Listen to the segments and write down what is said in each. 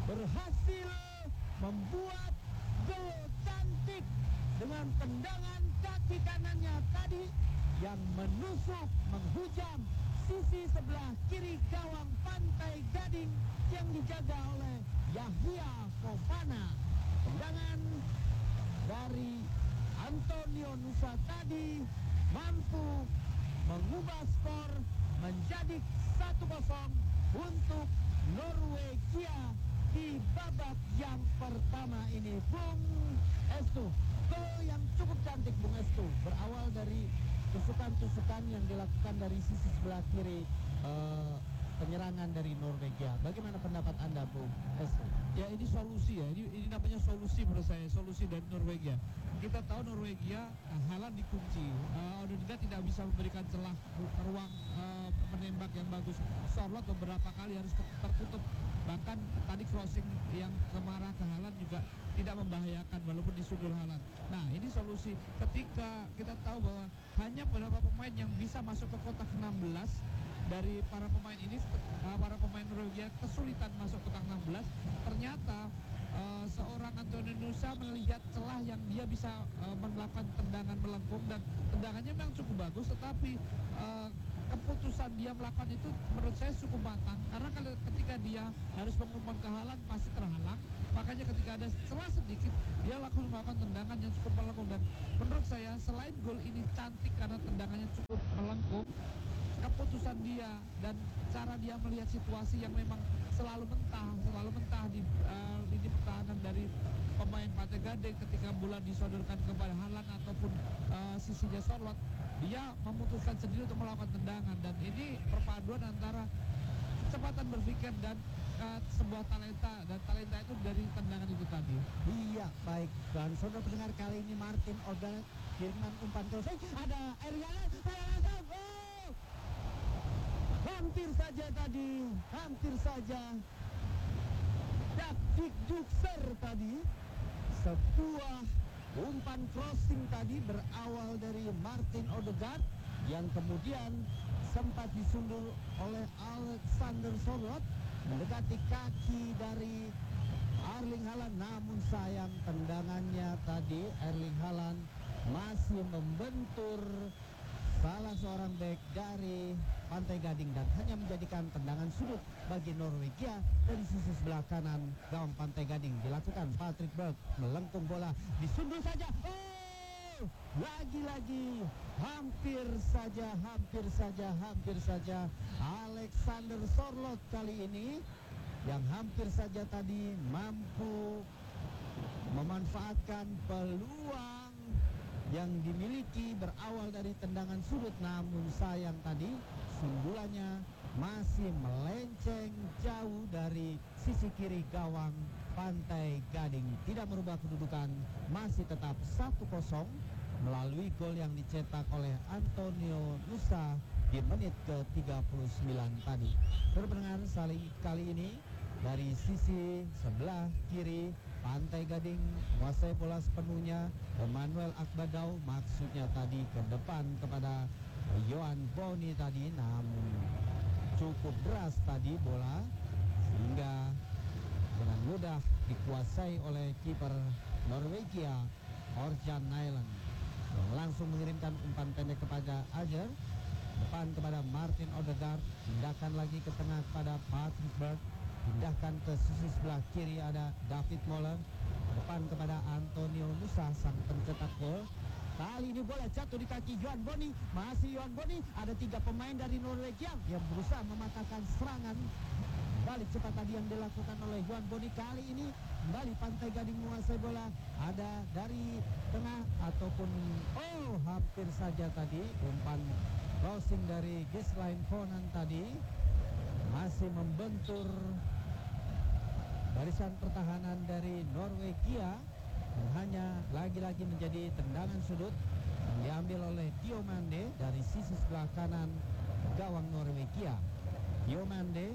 berhasil membuat gol cantik dengan tendangan kaki kanannya tadi yang menusuk menghujam sisi sebelah kiri gawang Pantai Gading yang dijaga oleh Yahya Fofana. Tendangan dari Antonio Nusa tadi mampu mengubah skor menjadi 1-0 untuk Norwegia di babak yang pertama ini. Bung Estu, gol yang cukup cantik Bung Estu, berawal dari tusukan-tusukan yang dilakukan dari sisi sebelah kiri penyerangan dari Norwegia. Bagaimana pendapat Anda, Bung Estu? Ya, ini solusi ya, ini namanya solusi menurut saya, solusi dari Norwegia. Kita tahu Norwegia Haaland dikunci, Odegaard tidak bisa memberikan celah ruang menembak yang bagus. Sorloth beberapa kali harus tertutup, bahkan tadi crossing yang kemarah ke Haaland juga tidak membahayakan walaupun disundul Haaland. Nah, ini solusi ketika kita tahu bahwa hanya beberapa pemain yang bisa masuk ke kotak 16 dari para pemain ini, para pemain Norwegia kesulitan masuk kotak 16. Ternyata seorang Antonio Nusa melihat celah yang dia bisa melakukan tendangan melengkung, dan tendangannya memang cukup bagus, tetapi keputusan dia melakukan itu menurut saya cukup matang, karena ketika dia harus mengumpan ke Haaland pasti terhalang, makanya ketika ada celah sedikit dia langsung melakukan tendangan yang cukup melengkung. Dan menurut saya selain gol ini cantik karena tendangannya cukup melengkung, keputusan dia dan cara dia melihat situasi yang memang selalu mentah di lini pertahanan dari pemain Pantai Gading ketika bola disodorkan kepada Haaland ataupun sisinya Sorloth, dia memutuskan sendiri untuk melakukan tendangan. Dan ini perpaduan antara kecepatan berpikir dan sebuah talenta, dan talenta itu dari tendangan itu tadi. Iya, baik. Dan saudara pendengar, kali ini Martin Odegaard kiriman umpan terus. Ada Erliana, hampir saja tadi, hampir saja David Dukser tadi. Sebuah umpan crossing tadi berawal dari Martin Odegaard yang kemudian sempat disundul oleh Alexander Sorloth mendekati kaki dari Erling Haaland, namun sayang tendangannya tadi Erling Haaland masih membentur salah seorang bek dari Pantai Gading dan hanya menjadikan tendangan sudut bagi Norwegia dari sisi sebelah kanan gawang Pantai Gading. Dilakukan Patrick Berg, melengkung bola, disundul saja. Lagi-lagi hampir saja Alexander Sorloth kali ini yang hampir saja tadi mampu memanfaatkan peluang yang dimiliki berawal dari tendangan sudut, namun sayang tadi sundulannya masih melenceng jauh dari sisi kiri gawang Pantai Gading. Tidak merubah kedudukan, masih tetap 1-0 melalui gol yang dicetak oleh Antonio Nusa di menit ke-39 tadi. Berpendengar kali ini dari sisi sebelah kiri Pantai Gading menguasai bola sepenuhnya. Emmanuel Akbadau maksudnya tadi ke depan kepada Yohan Boni tadi, namun cukup deras tadi bola sehingga dengan mudah dikuasai oleh kiper Norwegia Orjan Nyland yang langsung mengirimkan umpan pendek kepada Ajer. Depan kepada Martin Odegaard, pindahkan lagi ke tengah kepada Patrick Berg, pindahkan ke sisi sebelah kiri ada David Moller, depan kepada Antonio Nusa sang pencetak gol. Kali ini bola jatuh di kaki Yohan Boni, masih Yohan Boni. Ada 3 pemain dari Norwegia yang berusaha mematahkan serangan balik cepat tadi yang dilakukan oleh Yohan Boni. Kali ini kembali Pantai Gading menguasai bola, ada dari tengah ataupun hampir saja tadi umpan crossing dari Gislain Konan tadi masih membentur barisan pertahanan dari Norwegia dan hanya lagi-lagi menjadi tendangan sudut yang diambil oleh Diomande dari sisi sebelah kanan gawang Norwegia. Diomande,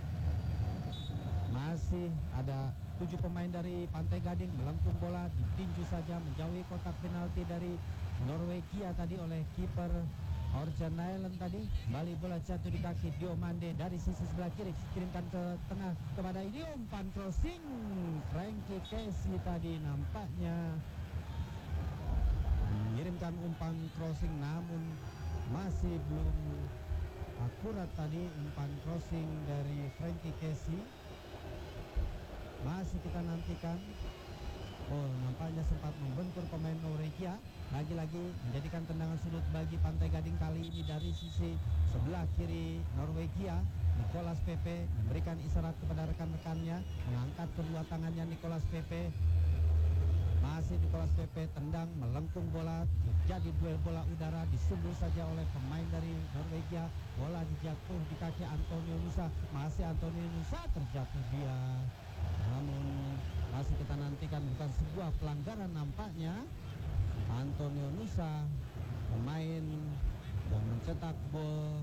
masih ada 7 pemain dari Pantai Gading melengkung bola, ditinju saja menjauhi kotak penalti dari Norwegia tadi oleh kiper Orjan Nailan tadi kembali bola jatuh di kaki Diomande dari sisi sebelah kiri, kirimkan ke tengah kepada ini umpan crossing Frankie Casey tadi nampaknya mengirimkan umpan crossing namun masih belum akurat tadi umpan crossing dari Frankie Casey. Masih kita nantikan. Oh, nampaknya sempat membentur pemain Norwegia. Lagi-lagi menjadikan tendangan sudut bagi Pantai Gading kali ini dari sisi sebelah kiri Norwegia. Nicolas Pepe memberikan isyarat kepada rekan-rekannya, mengangkat kedua tangannya Nicolas Pepe. Masih Nicolas Pepe tendang melengkung bola, jadi duel bola udara disundul saja oleh pemain dari Norwegia. Bola dijatuh di kaki Antonio Nusa. Masih Antonio Nusa terjatuh dia. Namun masih kita nantikan, bukan sebuah pelanggaran nampaknya. Antonio Nusa, pemain yang mencetak gol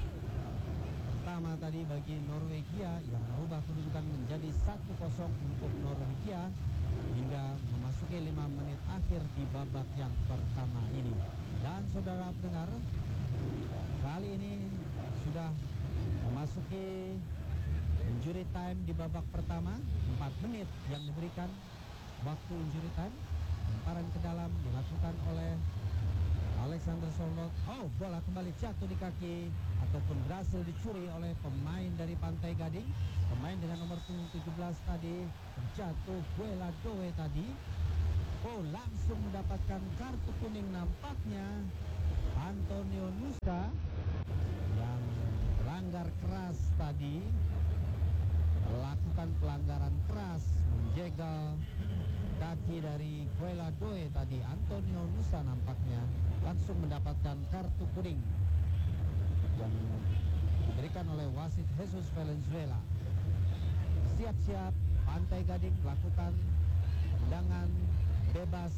pertama tadi bagi Norwegia yang merubah kedudukan menjadi 1-0 untuk Norwegia hingga memasuki 5 menit akhir di babak yang pertama ini. Dan saudara pendengar, kali ini sudah memasuki injury time di babak pertama. 4 menit yang diberikan waktu injury time. Lemparan ke dalam dilakukan oleh Alexander Solot. Oh, bola kembali jatuh di kaki ataupun berhasil dicuri oleh pemain dari Pantai Gading. Pemain dengan nomor 17 tadi terjatuh, Guela Doe tadi. Oh, langsung mendapatkan kartu kuning nampaknya Antonio Nusa yang melanggar keras tadi, melakukan pelanggaran keras, menjegal kaki dari Guela Doe tadi. Antonio Nusa nampaknya langsung mendapatkan kartu kuning yang diberikan oleh wasit Jesus Valenzuela. Siap-siap Pantai Gading melakukan tendangan bebas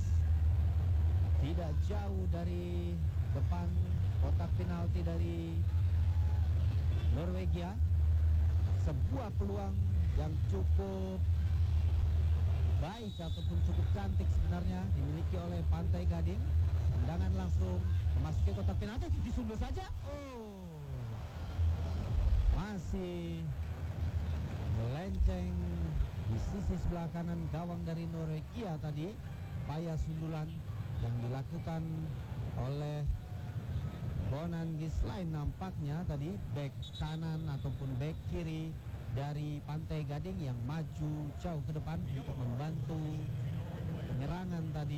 tidak jauh dari depan kotak penalti dari Norwegia. Sebuah peluang yang cukup baik ataupun cukup cantik sebenarnya dimiliki oleh Pantai Gading. Tendangan langsung memasuki kotak penalti, disundul saja. Oh, masih melenceng di sisi sebelah kanan gawang dari Norwegia tadi. Upaya sundulan yang dilakukan oleh Bonan Gislain nampaknya tadi, back kanan ataupun back kiri dari Pantai Gading yang maju jauh ke depan untuk membantu penyerangan tadi.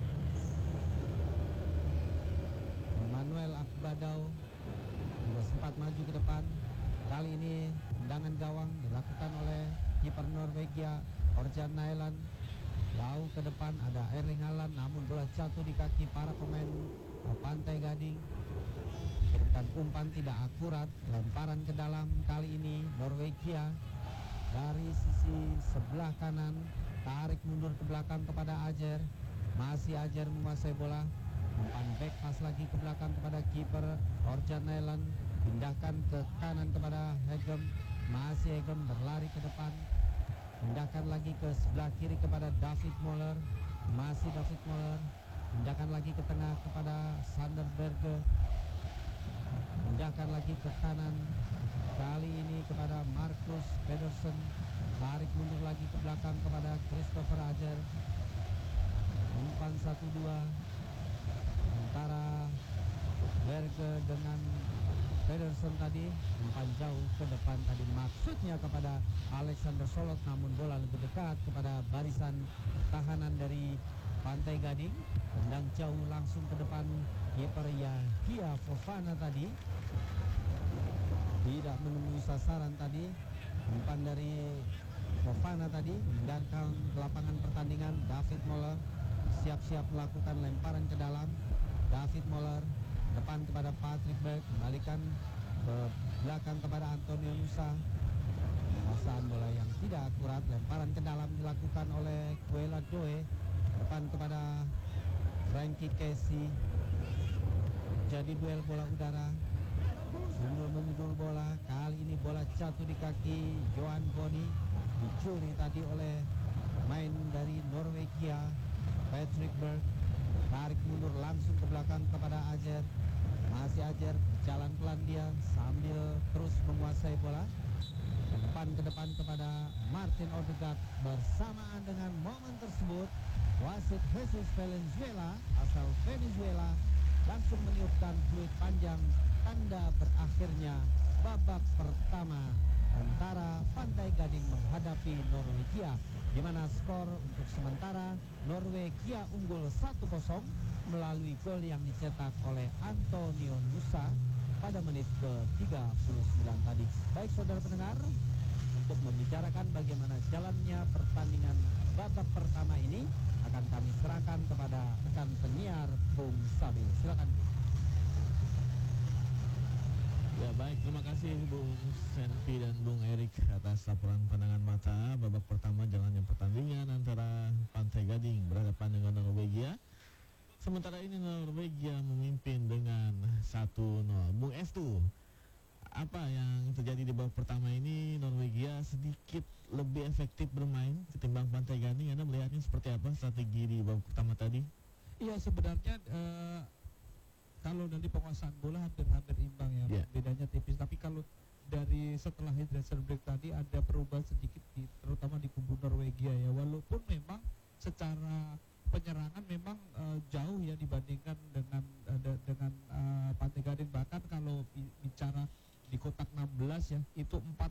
Manuel Akbadau juga sempat maju ke depan. Kali ini tendangan gawang dilakukan oleh kiper Norwegia Orjan Nailan. Jauh ke depan ada Erling Haaland, namun bola jatuh di kaki para pemain Pantai Gading. Kirimkan umpan tidak akurat, lemparan ke dalam kali ini Norwegia dari sisi sebelah kanan, tarik mundur ke belakang kepada Ajer. Masih Ajer menguasai bola, umpan back pass lagi ke belakang kepada kiper Orjan Nailan, pindahkan ke kanan kepada Hegem. Masih Hegem berlari ke depan, pindahkan lagi ke sebelah kiri kepada David Moller. Masih David Moller, pindahkan lagi ke tengah kepada Sander Berge, pindahkan lagi ke kanan kali ini kepada Marcus Pedersen, tarik mundur lagi ke belakang kepada Christopher Ajer. Umpan 1-2 antara Berge dengan Pedersen tadi, umpan jauh ke depan tadi maksudnya kepada Alexander Solot, namun bola lebih dekat kepada barisan tahanan dari Pantai Gading. Tendang jauh langsung ke depan kiper Yahya Fofana tadi, tidak menemui sasaran tadi. Umpan dari Fofana tadi memindahkan lapangan pertandingan. David Moller siap-siap melakukan lemparan ke dalam. David Moller depan kepada Patrick Berg, kembalikan ke belakang kepada Antonio Nusa. Pasaan bola yang tidak akurat, lemparan ke dalam dilakukan oleh Guela Doe, depan kepada Frankie Casey. Jadi duel bola udara, sundul menyundul bola. Kali ini bola jatuh di kaki Johan Boni, dicuri tadi oleh pemain dari Norwegia Patrick Berg. Tarik mundur langsung ke belakang kepada Ajer. Masih Ajer jalan pelan dia sambil terus menguasai bola. Ke depan kepada Martin Odegaard. Bersamaan dengan momen tersebut, wasit Jesus Valenzuela asal Venezuela langsung meniupkan fluit panjang tanda berakhirnya babak pertama antara Pantai Gading menghadapi Norwegia, di mana skor untuk sementara Norwegia unggul 1-0 melalui gol yang dicetak oleh Antonio Nusa pada menit ke-39 tadi. Baik saudara pendengar, untuk membicarakan bagaimana jalannya pertandingan babak pertama ini akan kami serahkan kepada rekan penyiar Bung Sabil. Silakan. Ya baik, terima kasih Bung Senpi dan Bung Erik atas laporan pandangan mata babak pertama jalannya pertandingan antara Pantai Gading berhadapan dengan Norwegia. Sementara ini Norwegia memimpin dengan 1-0. Bung Estu, apa yang terjadi di babak pertama ini? Norwegia sedikit lebih efektif bermain ketimbang Pantai Gading. Anda melihatnya seperti apa strategi di babak pertama tadi? Iya, sebenarnya kalau dari penguasaan bola hampir imbang ya, bedanya tipis. Tapi kalau dari setelah hydration break tadi ada perubahan sedikit terutama di kubu Norwegia ya. Walaupun memang secara penyerangan memang jauh ya dibandingkan dengan Pantai Gading. Bahkan kalau bicara di kotak 16 ya, itu empat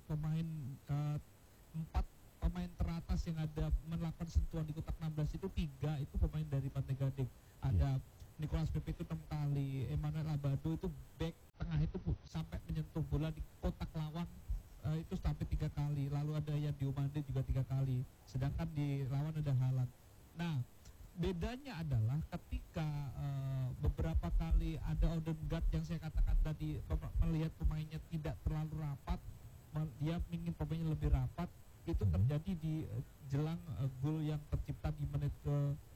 pemain teratas yang ada melakukan sentuhan di kotak 16 itu 3 itu pemain dari Pantai Gading. Ada Nicolas Pepe itu 6 kali, Emmanuel Abado itu back tengah itu sampai menyentuh bola di kotak lawan itu sampai 3 kali. Lalu ada yang Diomande juga 3 kali. Sedangkan di lawan ada Haaland. Nah, bedanya adalah ketika beberapa kali ada Odegaard yang saya katakan tadi, melihat pemainnya tidak terlalu rapat, dia ingin pemainnya lebih rapat, itu terjadi di jelang gol yang tercipta di menit ke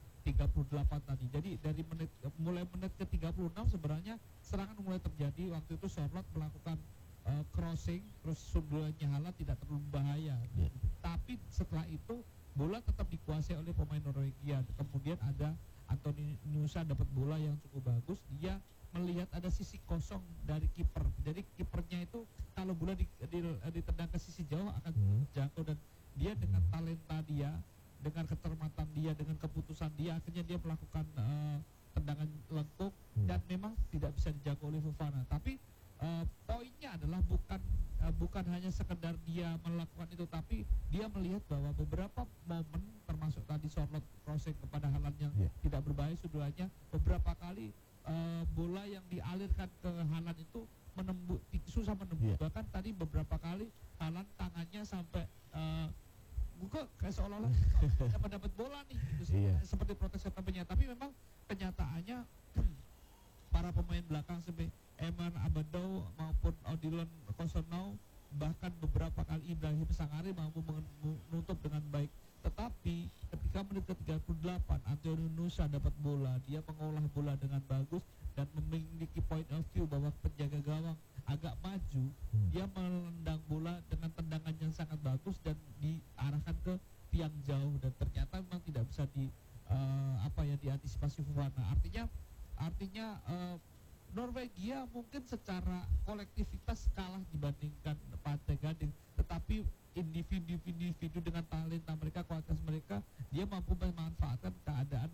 38 tadi. Jadi dari mulai menit ke 36 sebenarnya serangan mulai terjadi. Waktu itu Sorloth melakukan crossing, terus sundulannya Haaland tidak terlalu bahaya. Tapi setelah itu bola tetap dikuasai oleh pemain Norwegia. Kemudian ada Anthony Nusa dapat bola yang cukup bagus. Dia melihat ada sisi kosong dari kiper. Jadi kipernya itu kalau bola ditendang ke sisi jauh akan jatuh, dan dia dengan talenta dia, dengan kecermatan dia, dengan keputusan dia, akhirnya dia melakukan tendangan lengkung dan memang tidak bisa dijaga oleh Fofana. Tapi poinnya adalah bukan hanya sekedar dia melakukan itu, tapi dia melihat bahwa beberapa momen termasuk tadi Sorloth crossing kepada Haaland yang tidak berbahaya sundulannya, beberapa kali bola yang dialirkan ke Haaland itu susah menembus. Bahkan tadi beberapa kali Haaland tangannya sampai buka kayak seolah-olah dapat bola nih gitu, seperti protes tampaknya. Tapi memang kenyataannya para pemain belakang seperti Eman Abadou maupun Odilon Kosonau, bahkan beberapa kali Ibrahim Sangare mampu menutup dengan baik. Tetapi ketika menit ke-38 Antonio Nusa dapat bola, dia mengolah bola dengan bagus dan memiliki point of view bahwa penjaga gawang agak maju, dia menendang bola dengan tendangan yang sangat bagus dan diarahkan ke tiang jauh, dan ternyata memang tidak bisa diantisipasi Fofana. Artinya Norwegia mungkin secara kolektivitas kalah dibandingkan Pantai Gading, tetapi individu dengan talenta mereka, kualitas mereka, dia mampu memanfaatkan keadaan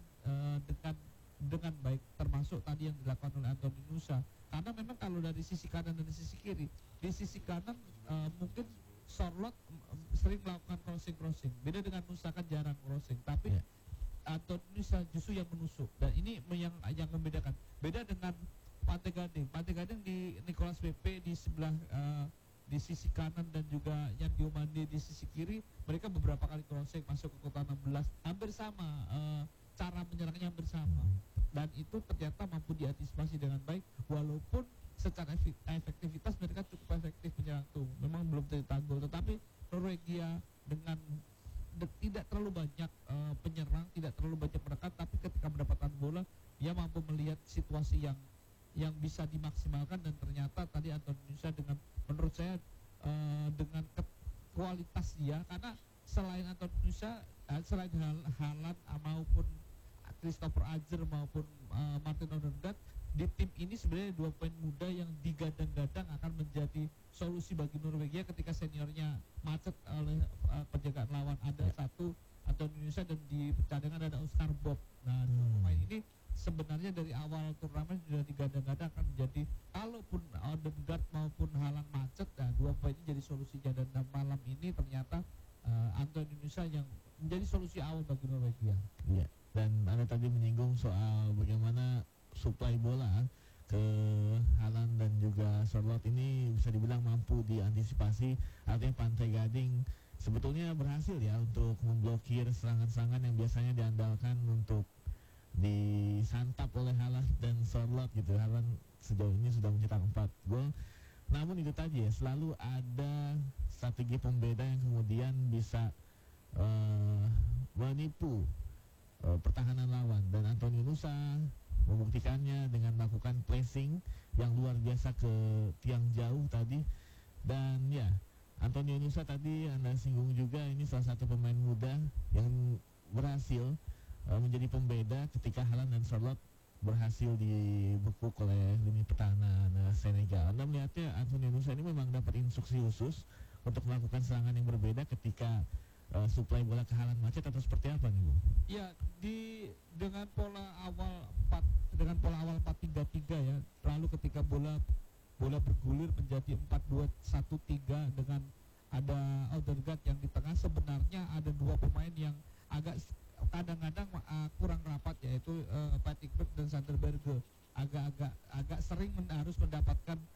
dengan baik, termasuk tadi yang dilakukan oleh Anthony Nusa. Karena memang kalau dari sisi kanan dan sisi kiri, di sisi kanan mungkin Sorloth sering melakukan crossing. Beda dengan Nusa, kan jarang crossing, tapi Anthony Nusa justru yang menusuk, dan ini yang membedakan. Beda dengan Pantai Gading di Nicolas Pepe di sebelah di sisi kanan dan juga yang Diomande di sisi kiri, mereka beberapa kali crossing masuk ke kotak 16, hampir sama, cara menyerangnya hampir sama, dan itu ternyata mampu diantisipasi dengan baik. Walaupun secara efektivitas mereka cukup efektif menyerang tuh, memang belum tercetak gol, tetapi Norwegia dengan tidak terlalu banyak penyerang, tidak terlalu banyak menekan, tapi ketika mendapatkan bola dia mampu melihat situasi yang bisa dimaksimalkan. Dan ternyata tadi Anthony Nusa dengan, menurut saya dengan kualitas dia, karena selain Anthony Nusa, selain Haaland maupun Christopher Ajer maupun Martin Odegaard, di tim ini sebenarnya 2 pemain muda yang digadang-gadang akan menjadi solusi bagi Norwegia ketika seniornya macet oleh penjagaan lawan. Ada satu Antonio Nusa dan di cadangan ada Oscar Bob. Nah, dua pemain ini sebenarnya dari awal turnamen sudah digadang-gadang akan menjadi, kalaupun Odegaard maupun Haaland macet, nah 2 pemain ini jadi solusinya. Dan malam ini ternyata Antonio Nusa yang menjadi solusi awal bagi Norwegia. Iya. Dan Anda tadi menyinggung soal bagaimana suplai bola ke Haaland dan juga Charlotte ini bisa dibilang mampu diantisipasi. Artinya Pantai Gading sebetulnya berhasil ya untuk memblokir serangan-serangan yang biasanya diandalkan untuk disantap oleh Haaland dan Charlotte gitu. Haaland sejauh ini sudah mencetak 4 gol. Namun itu tadi ya, selalu ada strategi pembeda yang kemudian bisa menipu pertahanan lawan, dan Antonio Nusa membuktikannya dengan melakukan pressing yang luar biasa ke tiang jauh tadi. Dan ya, Antonio Nusa tadi Anda singgung juga, ini salah satu pemain muda yang berhasil menjadi pembeda ketika Haaland dan Charlotte berhasil dibekuk oleh lini pertahanan Senegal. Anda melihatnya Antonio Nusa ini memang dapat instruksi khusus untuk melakukan serangan yang berbeda ketika suplai bola ke Haaland macet, atau seperti apa nih, Bu? Ya, dengan pola awal 4-3-3 ya. Lalu ketika bola bergulir menjadi 4-2-1-3 dengan ada Odegaard yang di tengah, sebenarnya ada 2 pemain yang agak kadang-kadang kurang rapat, yaitu Patrick Berg dan Sander Berge. Agak sering harus mendapatkan